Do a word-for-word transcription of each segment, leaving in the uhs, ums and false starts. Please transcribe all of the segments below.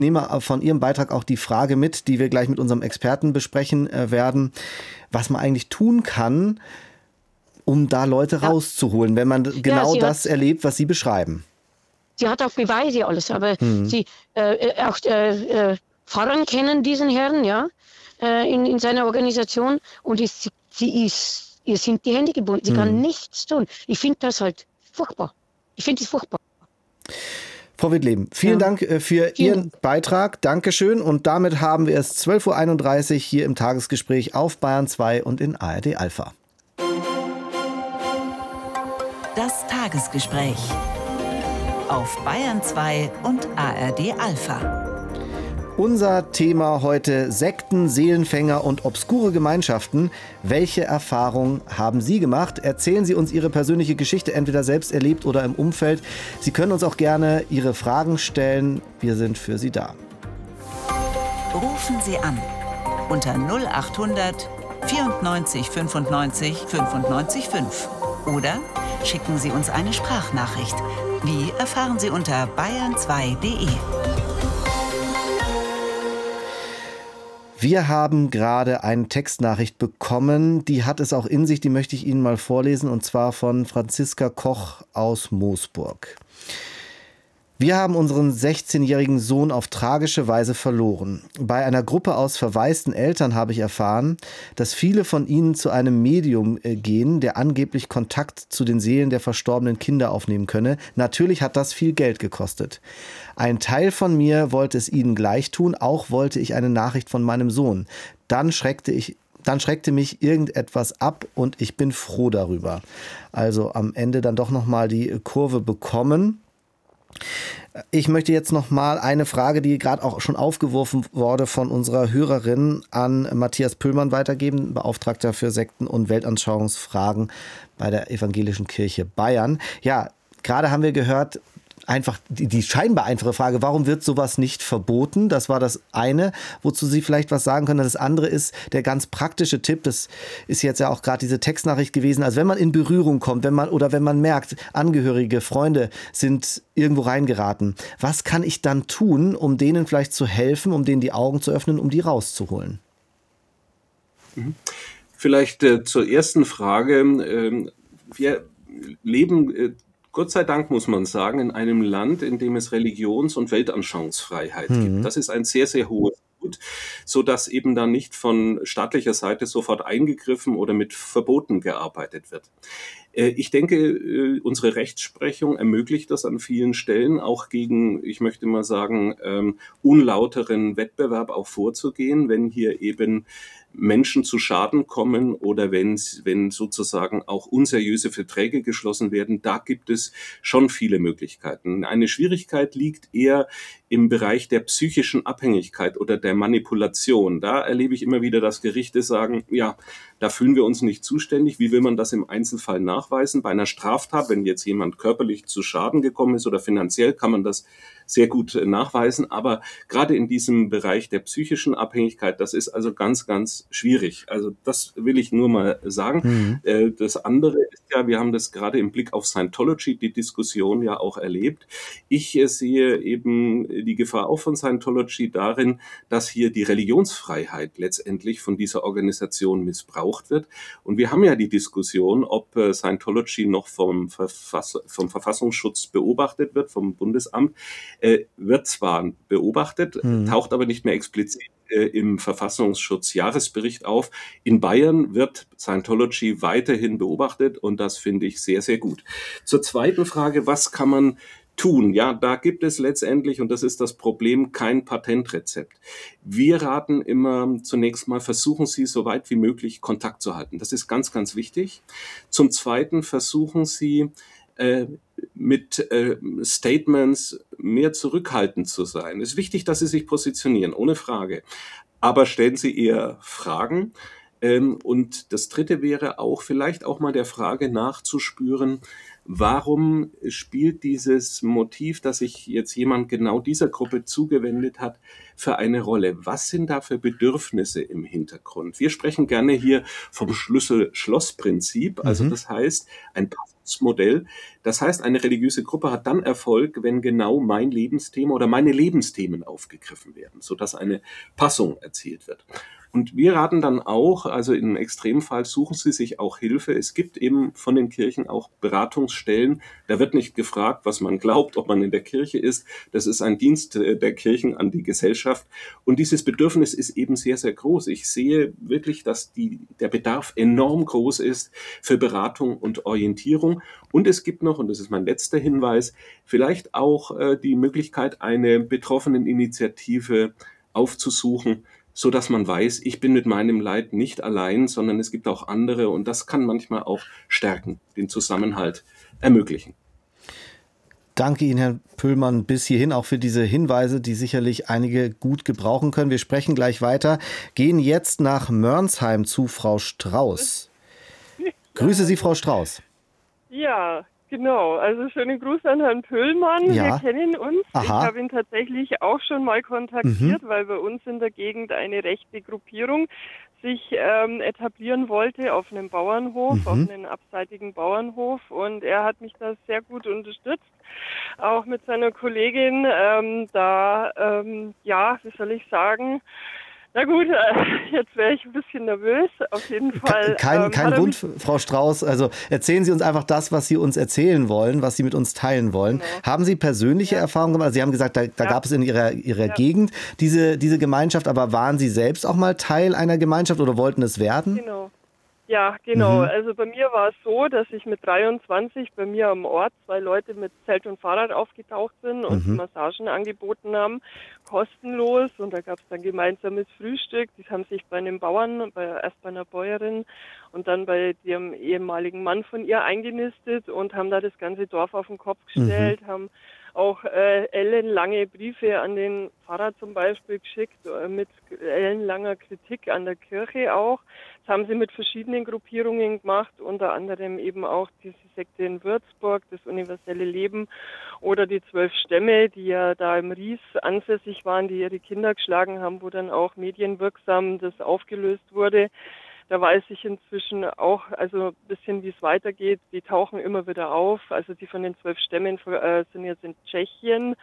nehme von Ihrem Beitrag auch die Frage mit, die wir gleich mit unserem Experten besprechen äh, werden, was man eigentlich tun kann, um da Leute ja. rauszuholen, wenn man genau ja, das hat, erlebt, was Sie beschreiben. Sie hat auch Beweise alles, aber hm. sie äh, auch äh, äh, Pfarrer kennen diesen Herrn, ja, äh, in, in seiner Organisation und ist, sie ist, ihr sind die Hände gebunden, sie hm. kann nichts tun. Ich finde das halt furchtbar. Ich finde es furchtbar. Frau Wittleben, vielen ja. Dank für vielen Ihren Beitrag. Dankeschön. Und damit haben wir es zwölf Uhr einunddreißig hier im Tagesgespräch auf Bayern zwei und in A R D Alpha. Das Tagesgespräch auf Bayern zwei und A R D Alpha. Unser Thema heute: Sekten, Seelenfänger und obskure Gemeinschaften. Welche Erfahrungen haben Sie gemacht? Erzählen Sie uns Ihre persönliche Geschichte, entweder selbst erlebt oder im Umfeld. Sie können uns auch gerne Ihre Fragen stellen. Wir sind für Sie da. Rufen Sie an unter null achthundert vierundneunzig fünfundneunzig fünfundneunzig fünf oder schicken Sie uns eine Sprachnachricht. Wie erfahren Sie unter bayern zwei punkt de. Wir haben gerade eine Textnachricht bekommen, die hat es auch in sich, die möchte ich Ihnen mal vorlesen, und zwar von Franziska Koch aus Moosburg. Wir haben unseren sechzehnjährigen Sohn auf tragische Weise verloren. Bei einer Gruppe aus verwaisten Eltern habe ich erfahren, dass viele von ihnen zu einem Medium gehen, der angeblich Kontakt zu den Seelen der verstorbenen Kinder aufnehmen könne. Natürlich hat das viel Geld gekostet. Ein Teil von mir wollte es ihnen gleich tun, auch wollte ich eine Nachricht von meinem Sohn. Dann schreckte ich Dann schreckte mich irgendetwas ab und ich bin froh darüber. Also am Ende dann doch nochmal die Kurve bekommen. Ich möchte jetzt noch mal eine Frage, die gerade auch schon aufgeworfen wurde von unserer Hörerin, an Matthias Püllmann weitergeben, Beauftragter für Sekten- und Weltanschauungsfragen bei der Evangelischen Kirche Bayern. Ja, gerade haben wir gehört, einfach die, die scheinbar einfache Frage: Warum wird sowas nicht verboten? Das war das eine, wozu Sie vielleicht was sagen können. Das andere ist der ganz praktische Tipp. Das ist jetzt ja auch gerade diese Textnachricht gewesen. Also wenn man in Berührung kommt, wenn man oder wenn man merkt, Angehörige, Freunde sind irgendwo reingeraten, was kann ich dann tun, um denen vielleicht zu helfen, um denen die Augen zu öffnen, um die rauszuholen? Vielleicht äh, zur ersten Frage. Ähm, wir leben äh, Gott sei Dank, muss man sagen, in einem Land, in dem es Religions- und Weltanschauungsfreiheit mhm. gibt. Das ist ein sehr, sehr hohes Gut, so dass eben dann nicht von staatlicher Seite sofort eingegriffen oder mit Verboten gearbeitet wird. Ich denke, unsere Rechtsprechung ermöglicht das an vielen Stellen, auch gegen, ich möchte mal sagen, unlauteren Wettbewerb auch vorzugehen, wenn hier eben Menschen zu Schaden kommen oder wenn, wenn sozusagen auch unseriöse Verträge geschlossen werden. Da gibt es schon viele Möglichkeiten. Eine Schwierigkeit liegt eher im Bereich der psychischen Abhängigkeit oder der Manipulation. Da erlebe ich immer wieder, dass Gerichte sagen, ja, da fühlen wir uns nicht zuständig. Wie will man das im Einzelfall nachweisen? Bei einer Straftat, wenn jetzt jemand körperlich zu Schaden gekommen ist oder finanziell, kann man das sehr gut nachweisen. Aber gerade in diesem Bereich der psychischen Abhängigkeit, das ist also ganz, ganz schwierig. Also das will ich nur mal sagen. Mhm. Das andere ist ja, wir haben das gerade im Blick auf Scientology, die Diskussion ja auch erlebt. Ich sehe eben die Gefahr auch von Scientology darin, dass hier die Religionsfreiheit letztendlich von dieser Organisation missbraucht wird. Und wir haben ja die Diskussion, ob Scientology noch vom, Verfass- vom Verfassungsschutz beobachtet wird, vom Bundesamt. Äh, wird zwar beobachtet, mhm. taucht aber nicht mehr explizit äh, im Verfassungsschutzjahresbericht auf. In Bayern wird Scientology weiterhin beobachtet und das finde ich sehr, sehr gut. Zur zweiten Frage, was kann man tun? Ja, da gibt es letztendlich, und das ist das Problem, kein Patentrezept. Wir raten immer zunächst mal, versuchen Sie so weit wie möglich Kontakt zu halten. Das ist ganz, ganz wichtig. Zum Zweiten versuchen Sie, äh, mit äh, Statements mehr zurückhaltend zu sein. Es ist wichtig, dass Sie sich positionieren, ohne Frage. Aber stellen Sie eher Fragen. Ähm, und das Dritte wäre auch, vielleicht auch mal der Frage nachzuspüren, Warum spielt dieses Motiv, dass sich jetzt jemand genau dieser Gruppe zugewendet hat, für eine Rolle? Was sind da für Bedürfnisse im Hintergrund? Wir sprechen gerne hier vom Schlüssel-Schloss-Prinzip. Also Mhm. das heißt, ein Passungsmodell. Das heißt, eine religiöse Gruppe hat dann Erfolg, wenn genau mein Lebensthema oder meine Lebensthemen aufgegriffen werden, sodass eine Passung erzielt wird. Und wir raten dann auch, also im Extremfall suchen Sie sich auch Hilfe. Es gibt eben von den Kirchen auch Beratungsstellen. Da wird nicht gefragt, was man glaubt, ob man in der Kirche ist. Das ist ein Dienst der Kirchen an die Gesellschaft. Und dieses Bedürfnis ist eben sehr, sehr groß. Ich sehe wirklich, dass die, der Bedarf enorm groß ist für Beratung und Orientierung. Und es gibt noch, und das ist mein letzter Hinweis, vielleicht auch äh, die Möglichkeit, eine Betroffeneninitiative aufzusuchen, so dass man weiß, ich bin mit meinem Leid nicht allein, sondern es gibt auch andere und das kann manchmal auch stärken, den Zusammenhalt ermöglichen. Danke Ihnen, Herr Püllmann, bis hierhin auch für diese Hinweise, die sicherlich einige gut gebrauchen können. Wir sprechen gleich weiter, gehen jetzt nach Mörnsheim zu Frau Strauß. Grüße Sie, Frau Strauß. Ja, genau. Also schönen Gruß an Herrn Püllmann. Ja. Wir kennen uns. Aha. Ich habe ihn tatsächlich auch schon mal kontaktiert, Mhm. weil bei uns in der Gegend eine rechte Gruppierung sich ähm, etablieren wollte auf einem Bauernhof, Mhm. auf einem abseitigen Bauernhof. Und er hat mich da sehr gut unterstützt, auch mit seiner Kollegin. Ähm, da, ähm, ja, wie soll ich sagen, na gut, äh, jetzt wäre ich ein bisschen nervös. Auf jeden Fall. Kein, ähm, kein hat er Grund, mich, Frau Strauß. Also erzählen Sie uns einfach das, was Sie uns erzählen wollen, was Sie mit uns teilen wollen. Genau. Haben Sie persönliche Ja. Erfahrungen gemacht? Also Sie haben gesagt, da, da Ja. gab es in Ihrer, Ihrer Ja. Gegend diese, diese Gemeinschaft, aber waren Sie selbst auch mal Teil einer Gemeinschaft oder wollten es werden? Genau. Ja, genau. Mhm. Also bei mir war es so, dass ich mit dreiundzwanzig bei mir am Ort zwei Leute mit Zelt und Fahrrad aufgetaucht sind und Mhm. Massagen angeboten haben, kostenlos. Und da gab es dann gemeinsames Frühstück. Die haben sich bei einem Bauern, bei, erst bei einer Bäuerin und dann bei dem ehemaligen Mann von ihr eingenistet und haben da das ganze Dorf auf den Kopf gestellt, Mhm. haben auch äh, ellenlange Briefe an den Pfarrer zum Beispiel geschickt, äh, mit ellenlanger Kritik an der Kirche auch. Das haben sie mit verschiedenen Gruppierungen gemacht, unter anderem eben auch diese Sekte in Würzburg, das universelle Leben oder die zwölf Stämme, die ja da im Ries ansässig waren, die ihre Kinder geschlagen haben, wo dann auch medienwirksam das aufgelöst wurde. Da weiß ich inzwischen auch, also ein bisschen, wie es weitergeht. Die tauchen immer wieder auf. Also die von den zwölf Stämmen äh, sind jetzt in Tschechien.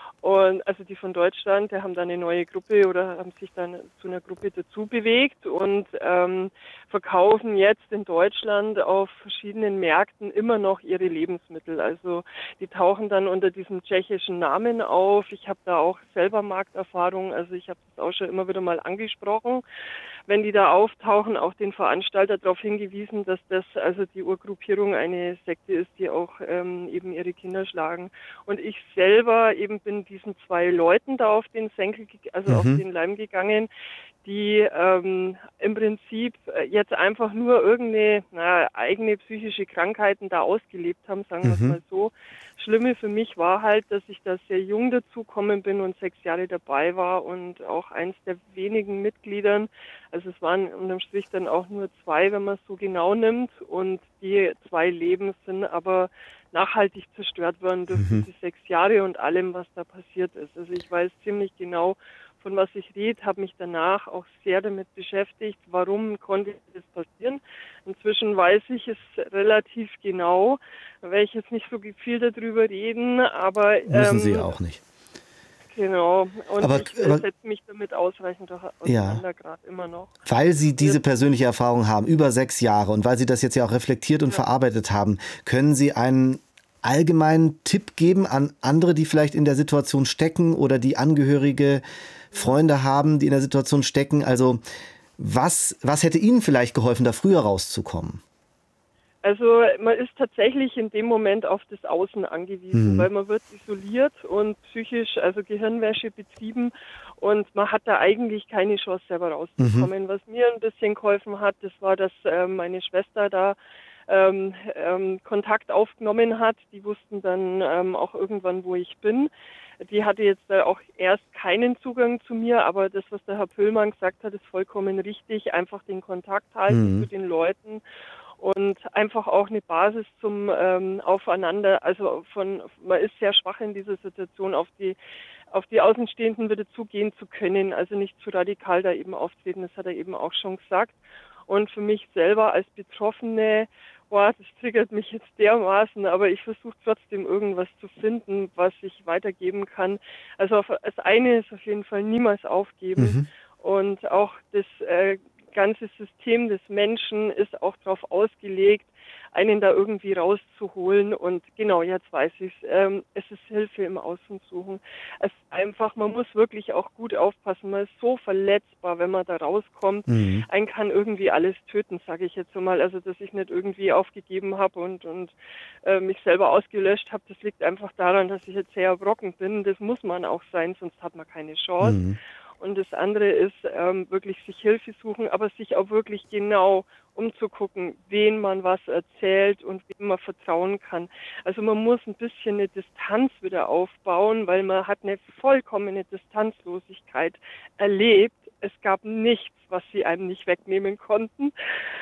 Und also die von Deutschland, die haben da eine neue Gruppe oder haben sich dann zu einer Gruppe dazu bewegt und ähm, verkaufen jetzt in Deutschland auf verschiedenen Märkten immer noch ihre Lebensmittel. Also die tauchen dann unter diesem tschechischen Namen auf. Ich habe da auch selber Markterfahrung, also ich habe das auch schon immer wieder mal angesprochen. Wenn die da auftauchen, auch den Veranstalter darauf hingewiesen, dass das also die Urgruppierung eine Sekte ist, die auch ähm, eben ihre Kinder schlagen. Und ich selber eben bin diesen zwei Leuten da auf den Senkel, also auf Mhm. den Leim gegangen, die ähm, im Prinzip jetzt einfach nur irgendeine na, eigene psychische Krankheiten da ausgelebt haben, sagen wir es Mhm. mal so. Schlimme für mich war halt, dass ich da sehr jung dazugekommen bin und sechs Jahre dabei war und auch eins der wenigen Mitgliedern. Also es waren unterm Strich dann auch nur zwei, wenn man es so genau nimmt. Und die zwei Leben sind aber nachhaltig zerstört worden durch Mhm. diese sechs Jahre und allem, was da passiert ist. Also ich weiß ziemlich genau, von was ich rede, habe mich danach auch sehr damit beschäftigt, warum konnte das passieren. Inzwischen weiß ich es relativ genau, da werde ich jetzt nicht so viel darüber reden, aber Müssen Sie ähm, auch nicht. genau, und Aber, ich äh, aber setze mich damit ausreichend auch ja, auseinander, gerade immer noch. weil Sie Und diese jetzt, persönliche Erfahrung haben, über sechs Jahre, und weil Sie das jetzt ja auch reflektiert und ja. verarbeitet haben, können Sie einen allgemeinen Tipp geben an andere, die vielleicht in der Situation stecken oder die Angehörige, Freunde haben, die in der Situation stecken? Also was, was hätte Ihnen vielleicht geholfen, da früher rauszukommen? Also man ist tatsächlich in dem Moment auf das Außen angewiesen, Mhm. weil man wird isoliert und psychisch, also Gehirnwäsche betrieben und man hat da eigentlich keine Chance, selber rauszukommen. Mhm. Was mir ein bisschen geholfen hat, das war, dass äh, meine Schwester da ähm, ähm, Kontakt aufgenommen hat. Die wussten dann ähm, auch irgendwann, wo ich bin. Die hatte jetzt äh, auch erst keinen Zugang zu mir, aber das, was der Herr Püllmann gesagt hat, ist vollkommen richtig. Einfach den Kontakt halten zu Mhm. den Leuten. und einfach auch eine Basis zum ähm, Aufeinander, also von, man ist sehr schwach in dieser Situation, auf die auf die Außenstehenden wieder zugehen zu können, also nicht zu radikal da eben auftreten, das hat er eben auch schon gesagt. Und für mich selber als Betroffene, boah, das triggert mich jetzt dermaßen, aber ich versuche trotzdem irgendwas zu finden, was ich weitergeben kann. Also auf, das eine ist auf jeden Fall niemals aufgeben. Mhm. Und auch das äh, ganze System des Menschen ist auch darauf ausgelegt, einen da irgendwie rauszuholen. Und genau, jetzt weiß ich es. Ähm, es ist Hilfe im Außen suchen. Es ist einfach, man muss wirklich auch gut aufpassen. Man ist so verletzbar, wenn man da rauskommt. Mhm. Einen kann irgendwie alles töten, sage ich jetzt mal. Also, dass ich nicht irgendwie aufgegeben habe und, und äh, mich selber ausgelöscht habe, das liegt einfach daran, dass ich jetzt sehr erschrocken bin. Das muss man auch sein, sonst hat man keine Chance. Mhm. Und das andere ist ähm, wirklich sich Hilfe suchen, aber sich auch wirklich genau umzugucken, wen man was erzählt und wem man vertrauen kann. Also man muss ein bisschen eine Distanz wieder aufbauen, weil man hat eine vollkommene Distanzlosigkeit erlebt. Es gab nichts, was sie einem nicht wegnehmen konnten.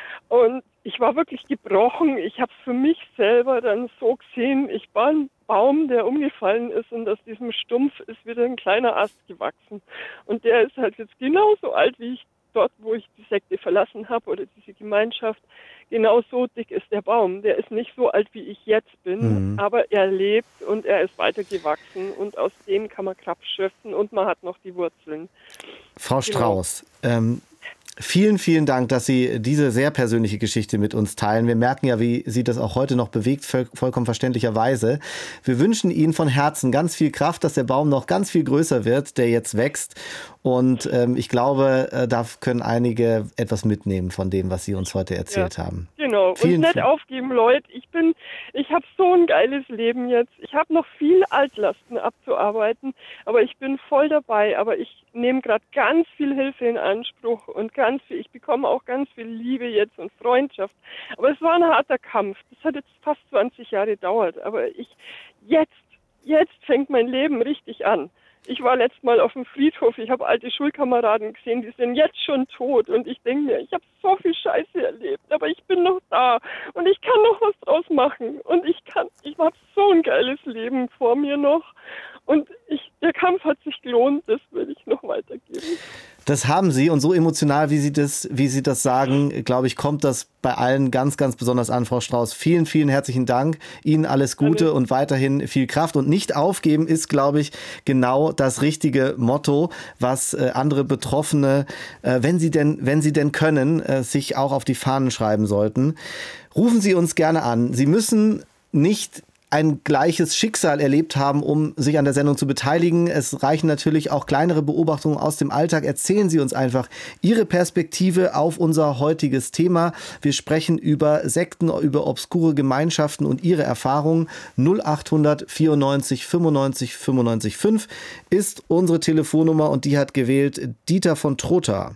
Und ich war wirklich gebrochen. Ich habe es für mich selber dann so gesehen. Ich war ein Baum, der umgefallen ist und aus diesem Stumpf ist wieder ein kleiner Ast gewachsen. Und der ist halt jetzt genauso alt wie ich dort, wo ich die Sekte verlassen habe oder diese Gemeinschaft. Genauso dick ist der Baum. Der ist nicht so alt, wie ich jetzt bin, Mhm. aber er lebt und er ist weiter gewachsen und aus dem kann man Kraft schöpfen und man hat noch die Wurzeln. Frau Genau. Strauß, ähm, vielen, vielen Dank, dass Sie diese sehr persönliche Geschichte mit uns teilen. Wir merken ja, wie Sie das auch heute noch bewegt, voll, vollkommen verständlicherweise. Wir wünschen Ihnen von Herzen ganz viel Kraft, dass der Baum noch ganz viel größer wird, der jetzt wächst. Und ähm, ich glaube, äh, da können einige etwas mitnehmen von dem, was Sie uns heute erzählt Ja, haben. genau. Vielen, und nicht vielen- aufgeben, Leute. Ich bin, ich habe so ein geiles Leben jetzt. Ich habe noch viel Altlasten abzuarbeiten, aber ich bin voll dabei. Aber ich nehme gerade ganz viel Hilfe in Anspruch und ganz viel, ich bekomme auch ganz viel Liebe jetzt und Freundschaft. Aber es war ein harter Kampf. Das hat jetzt fast zwanzig Jahre gedauert. Aber ich, jetzt, jetzt fängt mein Leben richtig an. Ich war letztes Mal auf dem Friedhof, ich habe alte Schulkameraden gesehen, die sind jetzt schon tot und ich denke mir, ich habe so viel Scheiße erlebt, aber ich bin noch da und ich kann noch was draus machen und ich kann, ich habe so ein geiles Leben vor mir noch und ich, der Kampf hat sich gelohnt, das würde ich noch weitergeben. Das haben Sie und so emotional, wie Sie das, wie Sie das sagen, glaube ich, kommt das bei allen ganz, ganz besonders an, Frau Strauß. Vielen, vielen herzlichen Dank. Ihnen alles Gute Hallo. und weiterhin viel Kraft. Und nicht aufgeben ist, glaube ich, genau das richtige Motto, was äh, andere Betroffene, äh, wenn sie denn, wenn sie denn können, äh, sich auch auf die Fahnen schreiben sollten. Rufen Sie uns gerne an. Sie müssen nicht ein gleiches Schicksal erlebt haben, um sich an der Sendung zu beteiligen. Es reichen natürlich auch kleinere Beobachtungen aus dem Alltag. Erzählen Sie uns einfach Ihre Perspektive auf unser heutiges Thema. Wir sprechen über Sekten, über obskure Gemeinschaften und Ihre Erfahrungen. null acht hundert vierundneunzig fünfundneunzig fünfundneunzig fünf ist unsere Telefonnummer und die hat gewählt Dieter von Trotha.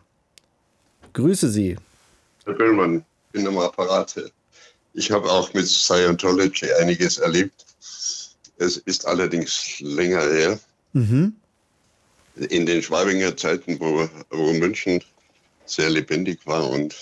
Grüße Sie. Herr Böllmann, bin am Apparat. Ich habe auch mit Scientology einiges erlebt. Es ist allerdings länger her. Mhm. In den Schwabinger Zeiten, wo, wo München sehr lebendig war und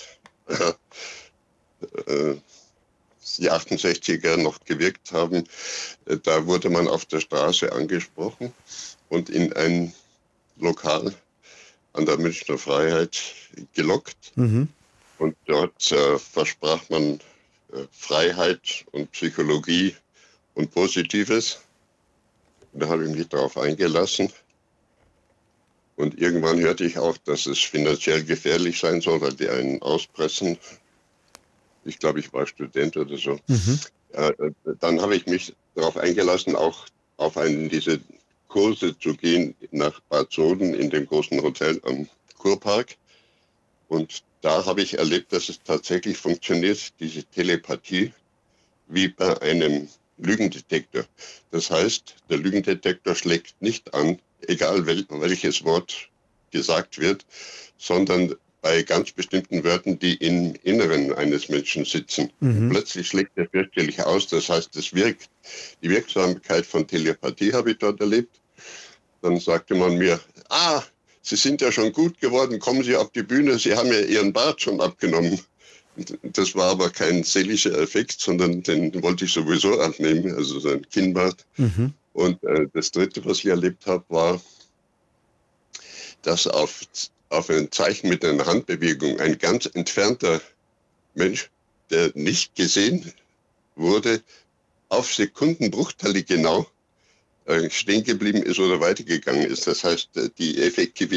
äh, äh, die achtundsechziger noch gewirkt haben, äh, da wurde man auf der Straße angesprochen und in ein Lokal an der Münchner Freiheit gelockt. Mhm. Und dort äh, versprach man Freiheit und Psychologie und Positives. Da habe ich mich darauf eingelassen. Und irgendwann hörte ich auch, dass es finanziell gefährlich sein soll, weil die einen auspressen. Ich glaube, ich war Student oder so. Mhm. Ja, dann habe ich mich darauf eingelassen, auch auf einen dieser Kurse zu gehen nach Bad Soden in dem großen Hotel am Kurpark. Und da habe ich erlebt, dass es tatsächlich funktioniert, diese Telepathie, wie bei einem Lügendetektor. Das heißt, der Lügendetektor schlägt nicht an, egal wel welches Wort gesagt wird, sondern bei ganz bestimmten Wörtern, die im Inneren eines Menschen sitzen. Mhm. Plötzlich schlägt er fürchterlich aus, das heißt, es wirkt. Die Wirksamkeit von Telepathie habe ich dort erlebt. Dann sagte man mir, ah, Sie sind ja schon gut geworden, kommen Sie auf die Bühne, Sie haben ja Ihren Bart schon abgenommen. das war aber kein seelischer Effekt, sondern den wollte ich sowieso abnehmen, also so ein Kinnbart. Mhm. Und äh, das Dritte, was ich erlebt habe, war, dass auf, auf ein Zeichen mit einer Handbewegung ein ganz entfernter Mensch, der nicht gesehen wurde, auf Sekundenbruchteile genau äh, stehen geblieben ist oder weitergegangen ist. Das heißt, die Effektivität